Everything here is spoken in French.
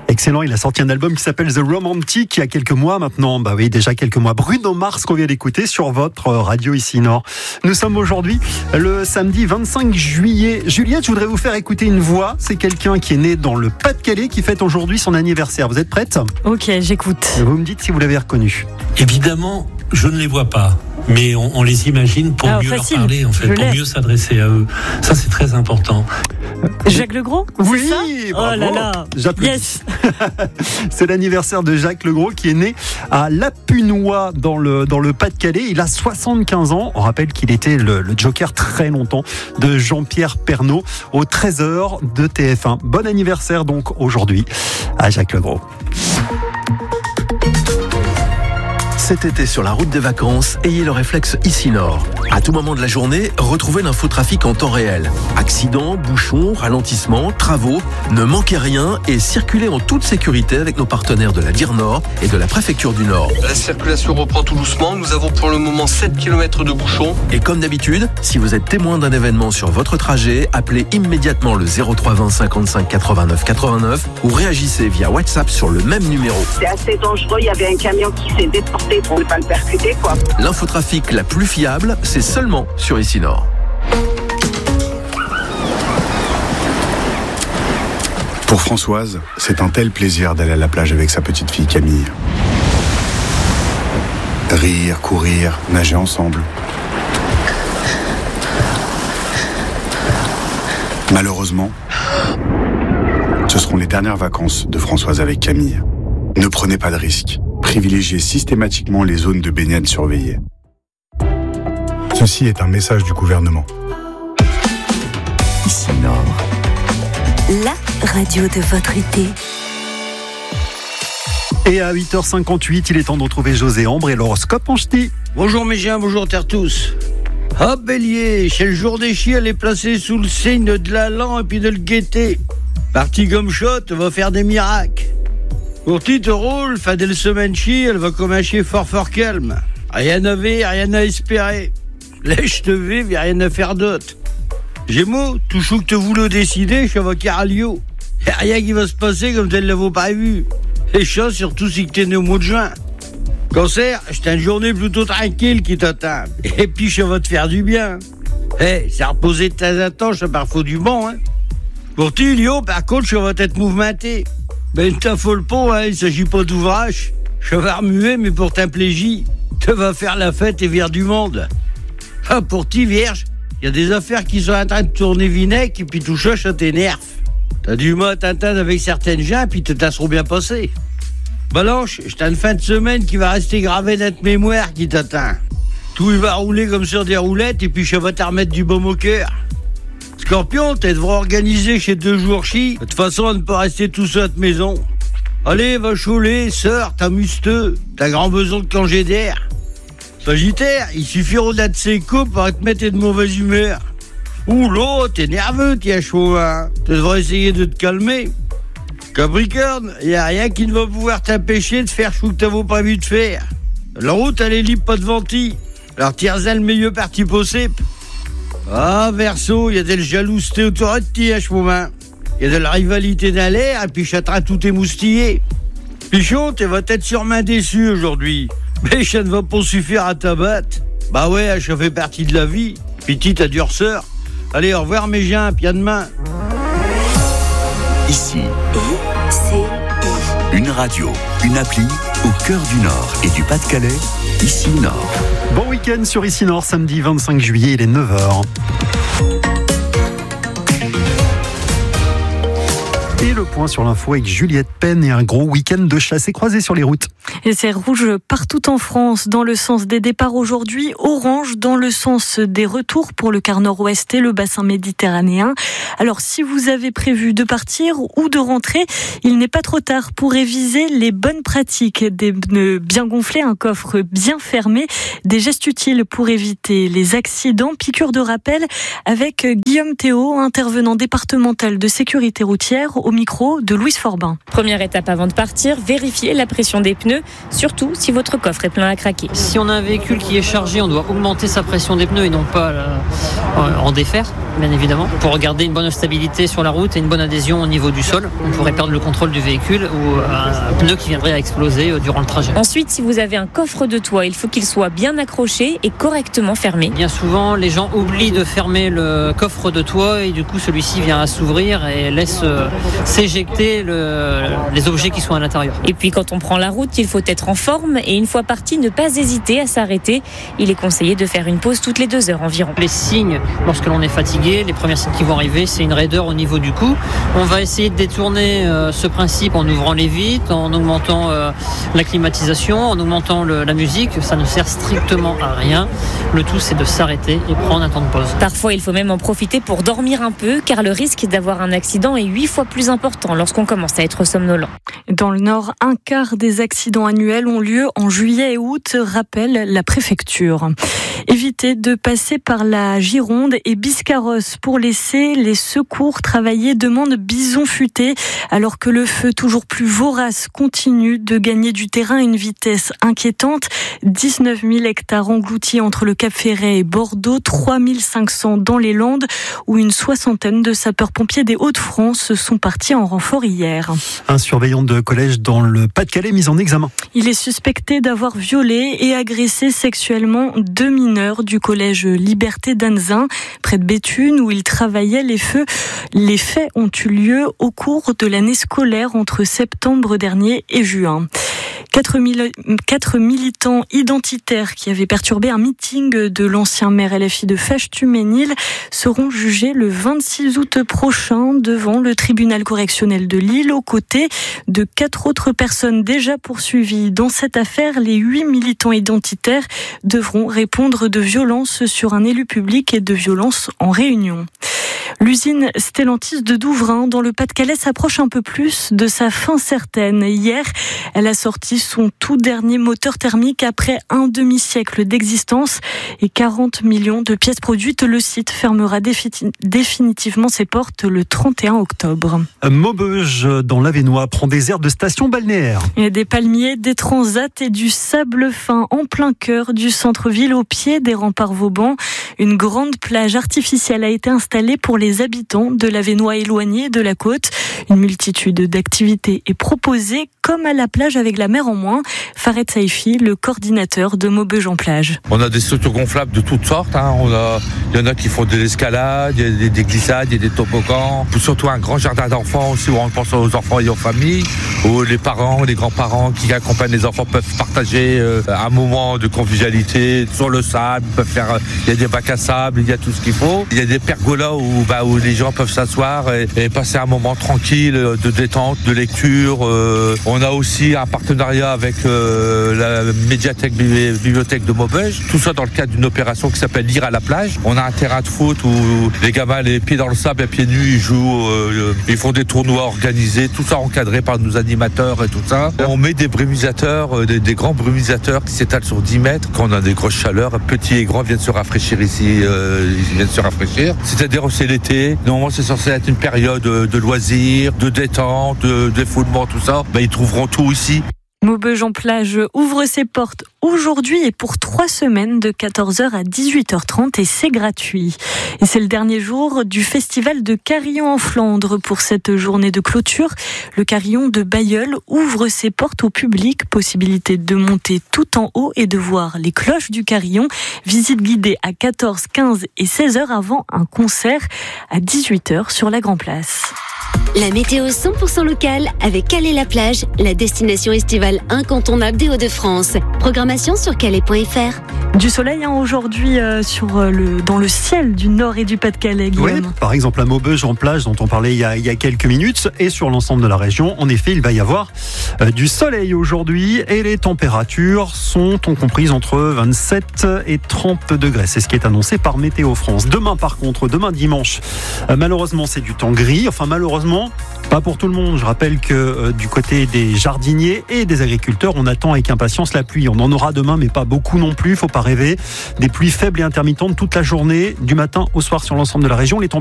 Excellent, il a sorti un album qui s'appelle The Romantic il y a quelques mois maintenant. Bah oui, déjà quelques mois. Bruno Mars qu'on vient d'écouter sur votre radio ici Nord. Nous sommes aujourd'hui le samedi 25 juillet. Juliette, je voudrais vous faire écouter une voix. C'est quelqu'un qui est né dans le Pas-de-Calais qui fête aujourd'hui son anniversaire. Vous êtes prête ? Ok, j'écoute. Vous me dites si vous l'avez reconnu. Évidemment, je ne les vois pas. Mais on les imagine pour mieux facile. leur parler, en fait, pour mieux s'adresser à eux. Ça, c'est très important. Jacques Legros ? Oui, c'est ça ? bravo. Oh là là, J'applaudis. yes. C'est l'anniversaire de Jacques Legros qui est né à Lapunois dans le Pas-de-Calais. Il a 75 ans. On rappelle qu'il était le joker très longtemps de Jean-Pierre Pernaut au 13h de TF1. Bon anniversaire donc aujourd'hui à Jacques Legros. Cet été sur la route des vacances, ayez le réflexe Ici Nord. À tout moment de la journée, retrouvez l'infotrafic en temps réel. Accidents, bouchons, ralentissements, travaux, ne manquez rien et circulez en toute sécurité avec nos partenaires de la DIR Nord et de la préfecture du Nord. La circulation reprend tout doucement. Nous avons pour le moment 7 km de bouchons. Et comme d'habitude, si vous êtes témoin d'un événement sur votre trajet, appelez immédiatement le 03 20 55 89 89 ou réagissez via WhatsApp sur le même numéro. C'est assez dangereux, il y avait un camion qui s'est déporté pour ne pas le percuter, quoi. L'infotrafic la plus fiable, c'est seulement sur Ici Nord. Pour Françoise, c'est un tel plaisir d'aller à la plage avec sa petite fille Camille. Rire, courir, nager ensemble. Malheureusement, ce seront les dernières vacances de Françoise avec Camille. Ne prenez pas de risques. Privilégiez systématiquement les zones de baignade surveillées. Ceci est un message du gouvernement. Ici Nord, la radio de votre été. Et à 8h58, il est temps de retrouver José Ambre et l'horoscope en ch'ti. Bonjour mes chiens, bonjour terre tous. Ah bélier, c'est le jour des chiens, elle est placée sous le signe de la lan et puis de le gaieté. Parti comme shot, va faire des miracles. Pour Tite rôle, fin de la semaine chi, elle va comme un chien fort calme. Rien à ver, rien à espérer. Lèche te vive, y'a rien à faire d'autre. Gémeaux, tout chou que te voulais décider, je vais caralio. Y'a rien qui va se passer comme tu ne l'avais pas vu. Les chats, surtout si t'es né au mois de juin. Cancer, c'est une journée plutôt tranquille qui t'attend. Et puis, ça va te faire du bien. Ça reposer de temps à temps, ça parfois du bon, hein. Pour ti, Lyon, par contre, ça va être mouvementé. Ben, ne t'affole pas, il s'agit pas d'ouvrage. Je vais remuer, mais pour t'un plaisir. Tu vas faire la fête et vers du monde. Ah, pour ti, vierge, il y a des affaires qui sont en train de tourner vinaigre et puis tout ça t'énerve. T'as du mal à t'entendre avec certaines gens, puis te tasseront bien passé. Balance, j'ai une fin de semaine qui va rester gravée dans notre mémoire qui t'attend. Tout il va rouler comme sur des roulettes, et puis je vais te remettre du baume au cœur. Scorpion, tu devras organiser chez 2 jours chi, de toute façon à ne pas rester tout seul à ta maison. Allez, va chouler, sœur, t'amuse-te, t'as grand besoin de congé d'air. Sagittaire, il suffit au-delà de ses coupes pour te mettre de mauvaise humeur. Ouh là, t'es nerveux, t'es à chaud, hein. Tu devrais essayer de te calmer. Capricorne, y a rien qui ne va pouvoir t'empêcher de faire chou que t'avais pas prévu de faire. La route, elle est libre, pas de ventille. Alors tire-en le meilleur parti possible. Ah, Verseau, y a de la jalouseté autour de toi à ce moment. Y a de la rivalité dans l'air, et puis châtera tout tes moustillés. Pichon, tu vas être sûrement déçu aujourd'hui. Mais ça ne va pas suffire à t'abattre. Bah ouais, ça fait partie de la vie. Petite à durceur. Allez, au revoir mes gens, puis à demain. Ici, une radio, une appli au cœur du Nord et du Pas-de-Calais. Ici Nord. Bon week-end sur Ici Nord, samedi 25 juillet, il est 9h. Et le point sur l'info avec Juliette Penn et un gros week-end de chassés croisés sur les routes. Et c'est rouge partout en France, dans le sens des départs aujourd'hui, orange dans le sens des retours pour le quart nord-ouest et le bassin méditerranéen. Alors si vous avez prévu de partir ou de rentrer, il n'est pas trop tard pour réviser les bonnes pratiques. Des pneus bien gonflés, un coffre bien fermé, des gestes utiles pour éviter les accidents. Piqûre de rappel avec Guillaume Théo, intervenant départemental de sécurité routière, au micro de Louise Forbin. Première étape avant de partir, vérifier la pression des pneus, surtout si votre coffre est plein à craquer. Si on a un véhicule qui est chargé, on doit augmenter sa pression des pneus et non pas en défaire. bien évidemment, pour garder une bonne stabilité sur la route et une bonne adhésion au niveau du sol. On pourrait perdre le contrôle du véhicule ou un pneu qui viendrait à exploser durant le trajet. Ensuite, si vous avez un coffre de toit, il faut qu'il soit bien accroché et correctement fermé. Bien souvent, les gens oublient de fermer le coffre de toit et du coup, celui-ci vient à s'ouvrir et laisse s'éjecter les objets qui sont à l'intérieur. Et puis, quand on prend la route, il faut être en forme et une fois parti, ne pas hésiter à s'arrêter. Il est conseillé de faire une pause toutes les 2 heures environ. Les signes, lorsque l'on est fatigué, les premiers signes qui vont arriver, c'est une raideur au niveau du cou. On va essayer de détourner ce principe en ouvrant les vitres, en augmentant la climatisation, en augmentant la musique. Ça ne sert strictement à rien. Le tout, c'est de s'arrêter et prendre un temps de pause. Parfois, il faut même en profiter pour dormir un peu, car le risque d'avoir un accident est 8 fois plus important lorsqu'on commence à être somnolent. Dans le Nord, un quart des accidents annuels ont lieu en juillet et août, rappelle la préfecture. Évitez de passer par la Gironde et Biscarrosse pour laisser les secours travailler, demande Bison Futé, alors que le feu toujours plus vorace continue de gagner du terrain à une vitesse inquiétante. 19 000 hectares engloutis entre le Cap Ferret et Bordeaux, 3 500 dans les Landes, où une soixantaine de sapeurs-pompiers des Hauts-de-France sont partis en renfort hier. Un surveillant de collège dans le Pas-de-Calais mis en examen. Il est suspecté d'avoir violé et agressé sexuellement 2 mineurs du collège Liberté d'Anzin, près de Béthune, où il travaillait. Les faits ont eu lieu au cours de l'année scolaire entre septembre dernier et juin. 4 militants identitaires qui avaient perturbé un meeting de l'ancien maire LFI de Fâche-Tuménil seront jugés le 26 août prochain devant le tribunal correctionnel de Lille, aux côtés de 4 autres personnes déjà poursuivies. Dans cette affaire, les 8 militants identitaires devront répondre de violences sur un élu public et de violences en réunion. L'usine Stellantis de Douvrin, dans le Pas-de-Calais, s'approche un peu plus de sa fin certaine. Hier, elle a sorti son tout dernier moteur thermique après un demi-siècle d'existence et 40 millions de pièces produites. Le site fermera définitivement ses portes le 31 octobre. Maubeuge, dans l'Avesnois, prend des airs de station balnéaire. Il y a des palmiers, des transats et du sable fin en plein cœur du centre-ville, au pied des remparts Vauban. Une grande plage artificielle a été installée pour les habitants de l'Avesnois éloignés de la côte. Une multitude d'activités est proposée, comme à la plage avec la mer en moins. Farid Saifi, le coordinateur de Maubeuge en plage. On a des structures gonflables de toutes sortes. Il y en a qui font de l'escalade, il y a des glissades, il y a des toboggans. Surtout un grand jardin d'enfants aussi, où on pense aux enfants et aux familles, où les parents, les grands-parents qui accompagnent les enfants peuvent partager un moment de convivialité sur le sable. Il y a des bacs à sable, il y a tout ce qu'il faut. Il y a des pergolas où les gens peuvent s'asseoir et passer un moment tranquille de détente, de lecture. On a aussi un partenariat avec la médiathèque bibliothèque de Maubeuge. Tout ça dans le cadre d'une opération qui s'appelle Lire à la plage. On a un terrain de foot où les gamins, les pieds dans le sable et pieds nus, ils jouent, ils font des tournois organisés, tout ça encadré par nos animateurs et tout ça. On met des brumisateurs, des grands brumisateurs qui s'étalent sur 10 mètres. Quand on a des grosses chaleurs, petits et grands viennent se rafraîchir ici, ils viennent se rafraîchir. C'est-à-dire c'est l'été. Normalement, c'est censé être une période de loisirs, de détente, de défoulement, tout ça. Ils trouveront tout ici. Maubeuge en plage ouvre ses portes aujourd'hui et pour 3 semaines de 14h à 18h30 et c'est gratuit. Et c'est le dernier jour du festival de Carillon en Flandre. Pour cette journée de clôture, le Carillon de Bailleul ouvre ses portes au public. Possibilité de monter tout en haut et de voir les cloches du Carillon. Visite guidée à 14, 15 et 16h avant un concert à 18h sur la Grand Place. La météo 100% locale avec Calais-la-Plage, la destination estivale incontournable des Hauts-de-France. Programmation sur calais.fr. Du soleil aujourd'hui dans le ciel du Nord et du Pas-de-Calais, Guillaume. Oui, par exemple à Maubeuge en plage dont on parlait il y a quelques minutes et sur l'ensemble de la région. En effet, il va y avoir du soleil aujourd'hui et les températures sont comprises entre 27 et 30 degrés. C'est ce qui est annoncé par Météo France. Demain dimanche, malheureusement c'est du temps gris. Enfin malheureusement, pas pour tout le monde. Je rappelle que du côté des jardiniers et des agriculteurs, on attend avec impatience la pluie. On en aura demain, mais pas beaucoup non plus. Faut pas rêver. Des pluies faibles et intermittentes toute la journée, du matin au soir sur l'ensemble de la région. Les